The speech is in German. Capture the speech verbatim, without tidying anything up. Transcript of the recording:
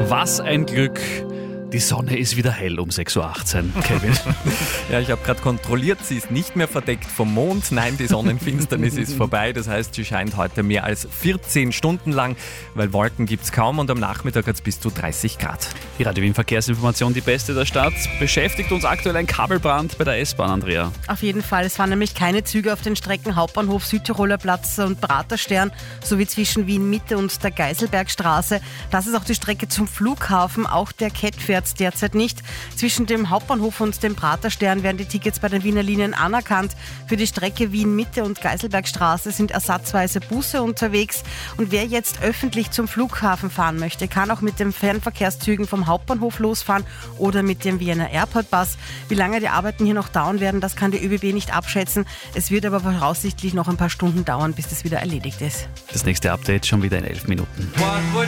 Was ein Glück. Die Sonne ist wieder hell um sechs Uhr achtzehn. Kevin. Ja, ich habe gerade kontrolliert, sie ist nicht mehr verdeckt vom Mond. Nein, die Sonnenfinsternis ist vorbei. Das heißt, sie scheint heute mehr als vierzehn Stunden lang, weil Wolken gibt es kaum und am Nachmittag hat es bis zu dreißig Grad. Die Radio Wien Verkehrsinformation, die beste der Stadt. Beschäftigt uns aktuell ein Kabelbrand bei der S-Bahn, Andrea. Auf jeden Fall. Es fahren nämlich keine Züge auf den Strecken Hauptbahnhof, Südtiroler Platz und Praterstern, sowie zwischen Wien Mitte und der Geiselbergstraße. Das ist auch die Strecke zum Flughafen. Auch der K E T fährt derzeit nicht. Zwischen dem Hauptbahnhof und dem Praterstern werden die Tickets bei den Wiener Linien anerkannt. Für die Strecke Wien Mitte und Geiselbergstraße sind ersatzweise Busse unterwegs. Und wer jetzt öffentlich zum Flughafen fahren möchte, kann auch mit den Fernverkehrszügen vom Hauptbahnhof losfahren oder mit dem Vienna Airport Bus. Wie lange die Arbeiten hier noch dauern werden, das kann die ÖBB nicht abschätzen. Es wird aber voraussichtlich noch ein paar Stunden dauern, bis das wieder erledigt ist. Das nächste Update schon wieder in elf Minuten.